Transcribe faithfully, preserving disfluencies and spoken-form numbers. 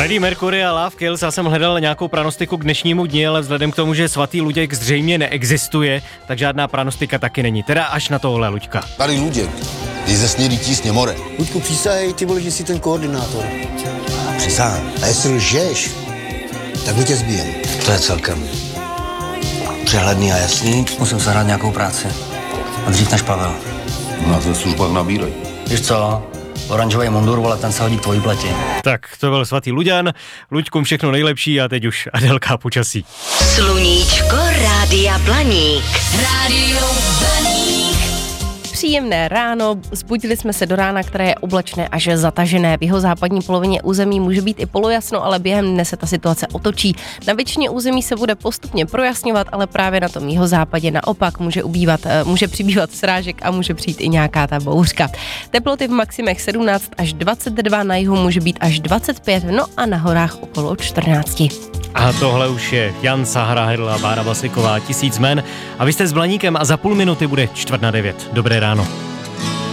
Freddie Mercury a Love Kills, já jsem hledal nějakou pranostiku k dnešnímu dni, ale vzhledem k tomu, že svatý Luděk zřejmě neexistuje, tak žádná pranostika taky není. Teda až na tohle, Luďka. Tady Luděk, je ze směrý tísně more. Luďku, přísahej, ty vole, že jsi ten koordinátor. Přísahám. A jestli lžeš, tak my tě zbijem. To je celkem přehledný a jasný. Musím zahrát nějakou práci. A dřív než Pavel. Na ten službách nabírej. Víš co? Oranžový mundur, vole, ten se hodí k tvojí pleti. Tak to byl svatý Luďan, Luďkům všechno nejlepší a teď už Adelka počasí. Sluníčko Rádia Blaník. Rádio Blaník. Příjemné ráno, zbudili jsme se do rána, které je oblačné až zatažené. V jeho západní polovině území může být i polojasno, ale během dne se ta situace otočí. Na většině území se bude postupně projasňovat, ale právě na tom jeho západě naopak může ubývat, může přibývat srážek a může přijít i nějaká ta bouřka. Teploty v maximech sedmnáct až dvacet dva, na jihu může být až dvacet pět, no a na horách okolo čtrnáct. A tohle už je Jan Sahra Hedl a Bára Vlasiková, Tisíc jmen. A vy jste s Blaníkem a za půl minuty bude čtvrt na devět. Dobré ráno.